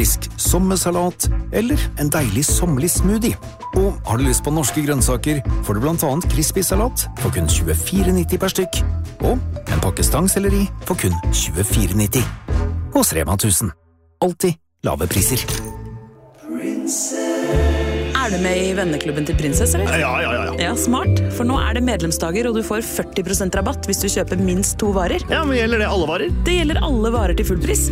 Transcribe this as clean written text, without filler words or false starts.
frisk sommersalat eller en deilig sommerlig smoothie. Og har du lyst på norske grønnsaker, får du blant annet crispy-salat for kun 24,90 per stykk, og en pakke stangselleri for kun 24,90. Hos Rema 1000. Alltid lave priser. Er du med i venneklubben til Prinsess, eller? Ja. Ja, smart. For nå er det medlemsdager, og du får 40% rabatt hvis du kjøper minst 2 varer. Ja, men gjelder det alle varer? Det gjelder alle varer til full pris.